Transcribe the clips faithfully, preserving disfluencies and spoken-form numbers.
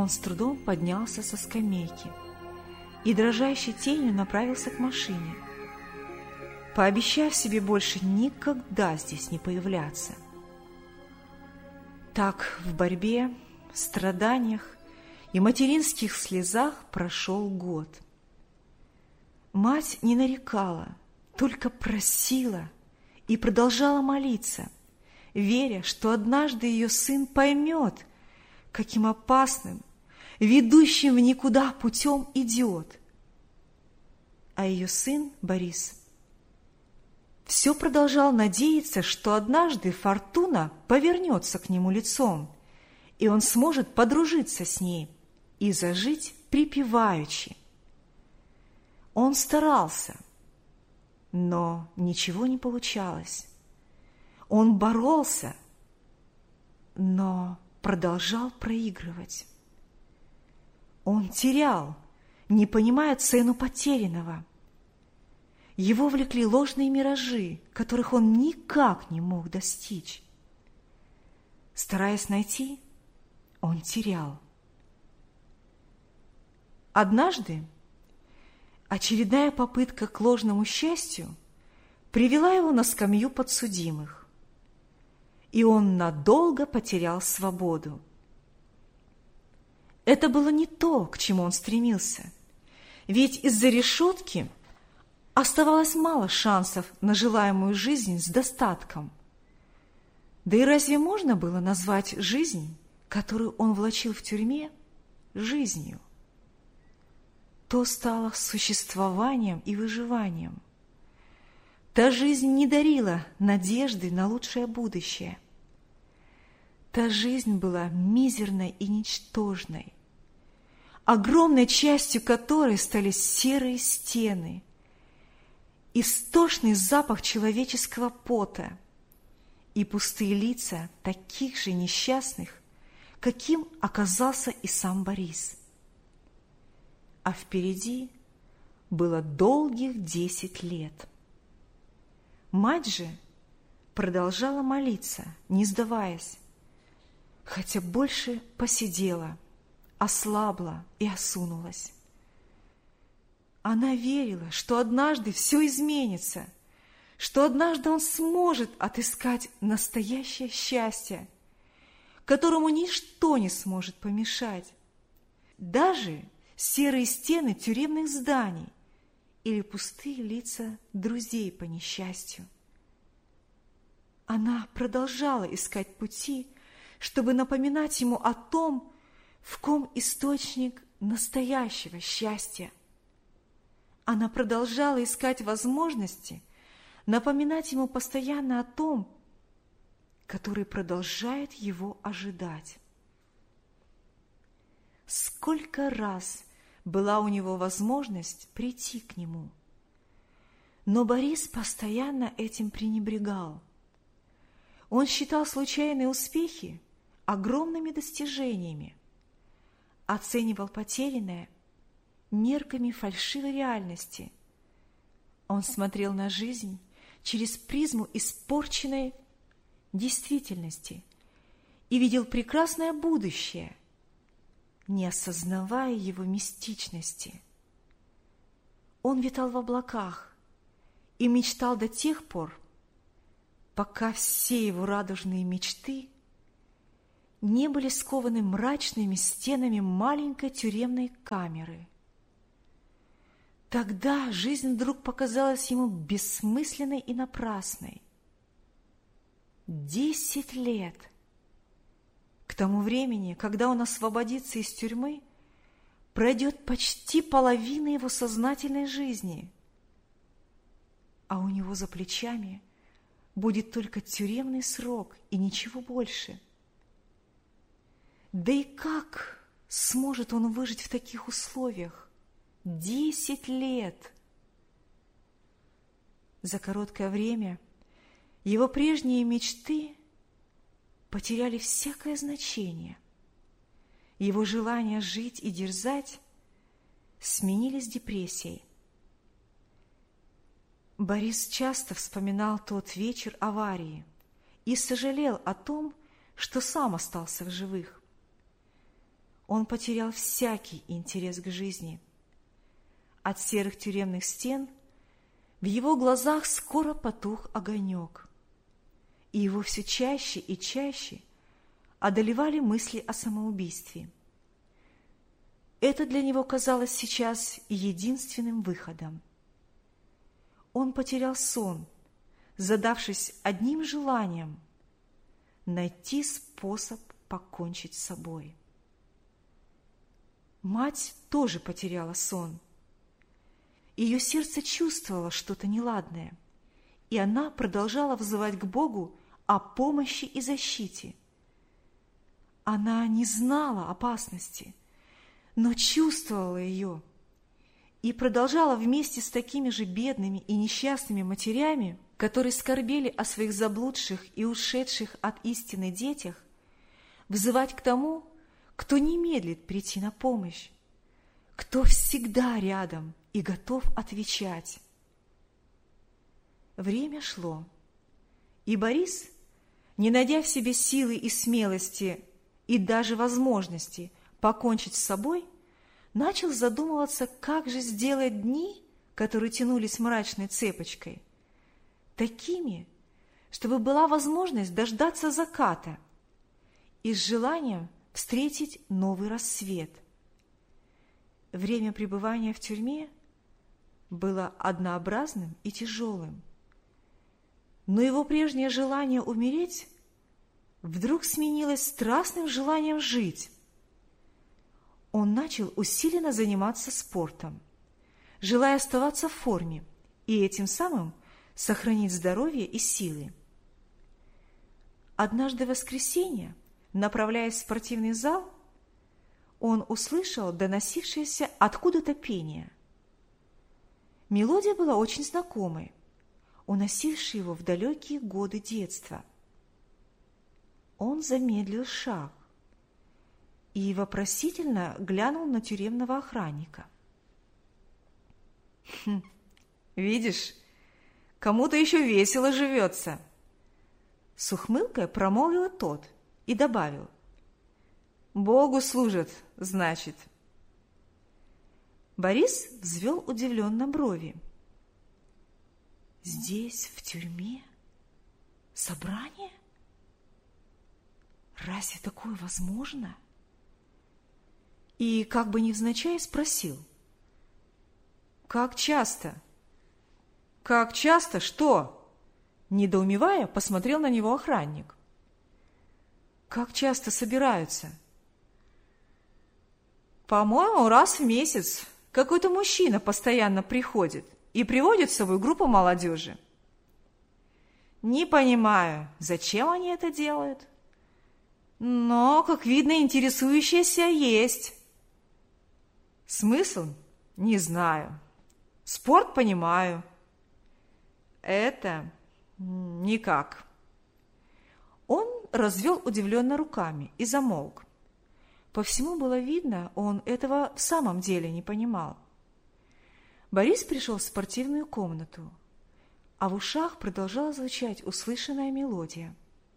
Он с трудом поднялся со скамейки и дрожащей тенью направился к машине, пообещав себе больше никогда здесь не появляться. Так в борьбе, страданиях и материнских слезах прошел год. Мать не нарекала, только просила и продолжала молиться, веря, что однажды ее сын поймет, каким опасным, ведущим в никуда путем идет. А ее сын Борис все продолжал надеяться, что однажды фортуна повернется к нему лицом, и он сможет подружиться с ней и зажить припеваючи. Он старался, но ничего не получалось. Он боролся, но продолжал проигрывать. Он терял, не понимая цену потерянного. Его влекли ложные миражи, которых он никак не мог достичь. Стараясь найти, он терял. Однажды очередная попытка к ложному счастью привела его на скамью подсудимых, и он надолго потерял свободу. Это было не то, к чему он стремился, ведь из-за решетки оставалось мало шансов на желаемую жизнь с достатком. Да и разве можно было назвать жизнь, которую он влачил в тюрьме, жизнью? То стало существованием и выживанием. Та жизнь не дарила надежды на лучшее будущее. Та жизнь была мизерной и ничтожной, огромной частью которой стали серые стены, истошный запах человеческого пота и пустые лица таких же несчастных, каким оказался и сам Борис. А впереди было долгих десять лет. Мать же продолжала молиться, не сдаваясь, хотя больше поседела, ослабла и осунулась. Она верила, что однажды все изменится, что однажды он сможет отыскать настоящее счастье, которому ничто не сможет помешать, даже серые стены тюремных зданий или пустые лица друзей по несчастью. Она продолжала искать пути, чтобы напоминать ему о том, в ком источник настоящего счастья. Она продолжала искать возможности напоминать ему постоянно о том, который продолжает его ожидать. Сколько раз была у него возможность прийти к нему, но Борис постоянно этим пренебрегал. Он считал случайные успехи огромными достижениями, оценивал потерянное мерками фальшивой реальности. Он смотрел на жизнь через призму испорченной действительности и видел прекрасное будущее, не осознавая его мистичности. Он витал в облаках и мечтал до тех пор, пока все его радужные мечты не были скованы мрачными стенами маленькой тюремной камеры. Тогда жизнь вдруг показалась ему бессмысленной и напрасной. Десять лет! К тому времени, когда он освободится из тюрьмы, пройдет почти половина его сознательной жизни, а у него за плечами будет только тюремный срок и ничего больше. Да и как сможет он выжить в таких условиях? Десять лет! За короткое время его прежние мечты потеряли всякое значение. Его желания жить и дерзать сменились депрессией. Борис часто вспоминал тот вечер аварии и сожалел о том, что сам остался в живых. он потерял всякий интерес к жизни. От серых тюремных стен в его глазах скоро потух огонек, и его все чаще и чаще одолевали мысли о самоубийстве. Это для него казалось сейчас единственным выходом. Он потерял сон, задавшись одним желанием – найти способ покончить с собой. Мать тоже потеряла сон. Ее сердце чувствовало что-то неладное, и она продолжала взывать к Богу о помощи и защите. Она не знала опасности, но чувствовала ее и продолжала вместе с такими же бедными и несчастными матерями, которые скорбели о своих заблудших и ушедших от истины детях, взывать к тому, кто не медлит прийти на помощь, кто всегда рядом и готов отвечать. Время шло, и Борис, не найдя в себе силы и смелости и даже возможности покончить с собой, начал задумываться, как же сделать дни, которые тянулись мрачной цепочкой, такими, чтобы была возможность дождаться заката и с желанием встретить новый рассвет. Время пребывания в тюрьме было однообразным и тяжелым, но его прежнее желание умереть вдруг сменилось страстным желанием жить. Он начал усиленно заниматься спортом, желая оставаться в форме и этим самым сохранить здоровье и силы. Однажды в воскресенье, направляясь в спортивный зал, он услышал доносившееся откуда-то пение. Мелодия была очень знакомой, уносившей его в далекие годы детства. Он замедлил шаг и вопросительно глянул на тюремного охранника. «Хм, видишь, кому-то еще весело живется!» С ухмылкой промолвил тот и добавил: «Богу служат, значит». Борис взвел удивленно брови. «Здесь, в тюрьме, собрание? Разве такое возможно?» И, как бы невзначай, спросил: «Как часто?» «Как часто? Что?» Недоумевая, посмотрел на него охранник. «Как часто собираются?» «По-моему, раз в месяц какой-то мужчина постоянно приходит и приводит с собой группу молодежи. Не понимаю, зачем они это делают, но, как видно, интересующиеся есть. Смысл? Не знаю. Спорт понимаю. Это никак». Он развел удивленно руками и замолк. По всему было видно, он этого в самом деле не понимал. Борис пришел в спортивную комнату, а в ушах продолжала звучать услышанная мелодия.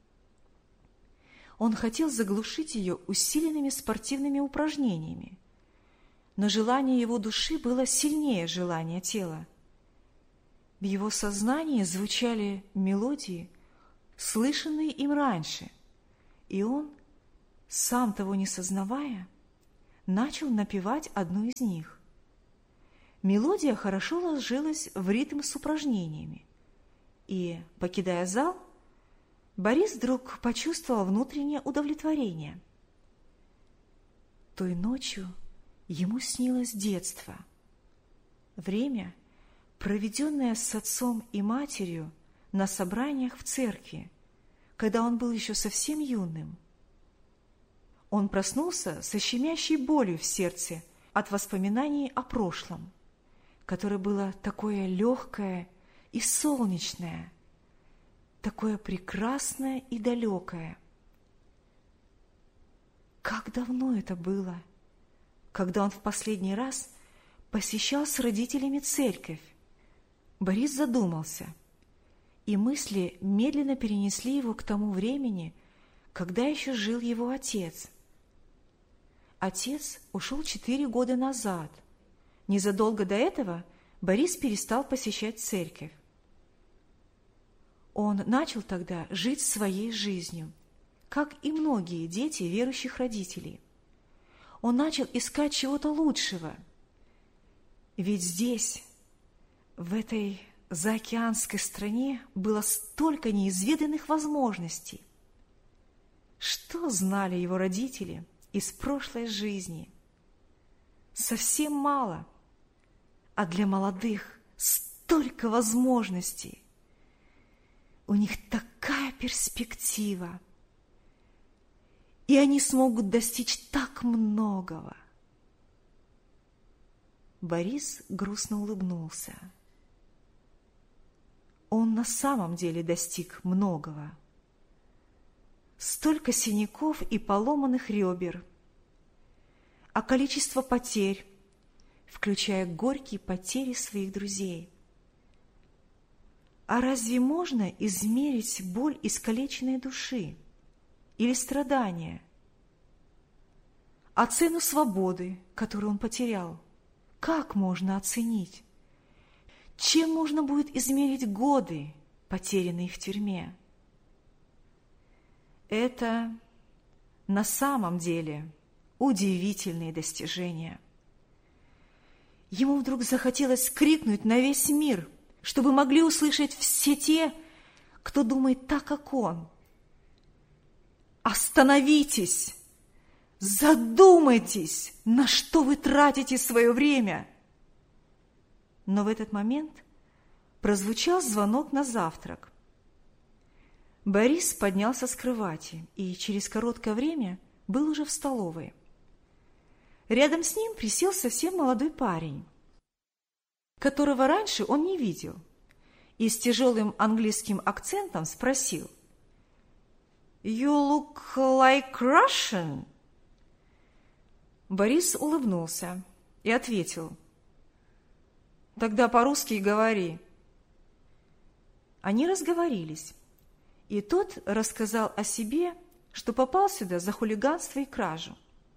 Он хотел заглушить ее усиленными спортивными упражнениями, но желание его души было сильнее желания тела. В его сознании звучали мелодии, слышанные им раньше, и он, сам того не сознавая, начал напевать одну из них. Мелодия хорошо ложилась в ритм с упражнениями, и, покидая зал, Борис вдруг почувствовал внутреннее удовлетворение. Той ночью ему снилось детство, время, проведенное с отцом и матерью на собраниях в церкви, когда он был еще совсем юным. Он проснулся со щемящей болью в сердце от воспоминаний о прошлом, которое было такое легкое и солнечное, такое прекрасное и далекое. Как давно это было, когда он в последний раз посещал с родителями церковь? Борис задумался, и мысли медленно перенесли его к тому времени, когда еще жил его отец. Отец ушел четыре года назад. Незадолго до этого Борис перестал посещать церковь. Он начал тогда жить своей жизнью, как и многие дети верующих родителей. Он начал искать чего-то лучшего. Ведь здесь, в этой заокеанской стране, было столько неизведанных возможностей. Что знали его родители из прошлой жизни? Совсем мало. А для молодых столько возможностей. У них такая перспектива. И они смогут достичь так многого. Борис грустно улыбнулся. Он на самом деле достиг многого. Столько синяков и поломанных ребер, а количество потерь, включая горькие потери своих друзей. А разве можно измерить боль искалеченной души или страдания? А цену свободы, которую он потерял, как можно оценить? Чем можно будет измерить годы, потерянные в тюрьме? Это на самом деле удивительные достижения. Ему вдруг захотелось крикнуть на весь мир, чтобы могли услышать все те, кто думает так, как он. Остановитесь! Задумайтесь, на что вы тратите свое время! Но в этот момент прозвучал звонок на завтрак. Борис поднялся с кровати и через короткое время был уже в столовой. Рядом с ним присел совсем молодой парень, которого раньше он не видел, и с тяжелым английским акцентом спросил: «You look like Russian?» Борис улыбнулся и ответил: «Тогда по-русски и говори». Они разговорились, и тот рассказал о себе, что попал сюда за хулиганство и кражу.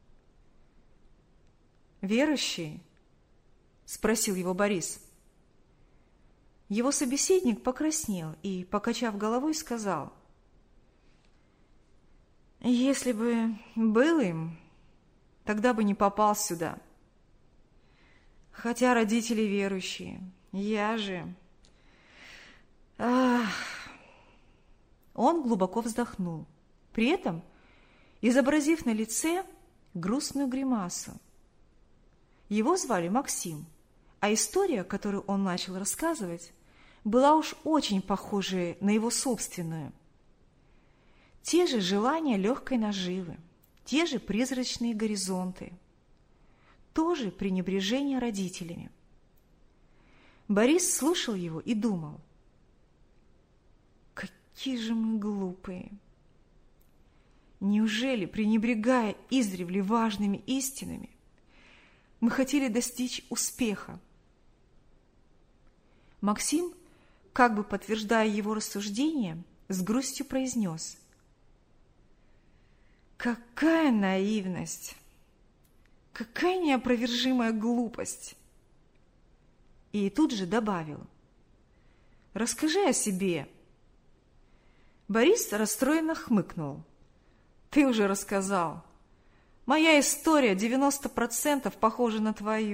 «Верующий?» – спросил его Борис. Его собеседник покраснел и, покачав головой, сказал: «Если бы был им, тогда бы не попал сюда. Хотя родители верующие, я же...» Ах! Он глубоко вздохнул, при этом изобразив на лице грустную гримасу. Его звали Максим, а история, которую он начал рассказывать, была уж очень похожей на его собственную. Те же желания легкой наживы, те же призрачные горизонты, то же пренебрежение родителями. Борис слушал его и думал: какие же мы глупые! Неужели, пренебрегая издревле важными истинами, мы хотели достичь успеха? Максим, как бы подтверждая его рассуждение, с грустью произнес: «Какая наивность! Какая неопровержимая глупость!» И тут же добавил: «Расскажи о себе». Борис расстроенно хмыкнул. «Ты уже рассказал. Моя история девяносто процентов похожа на твою.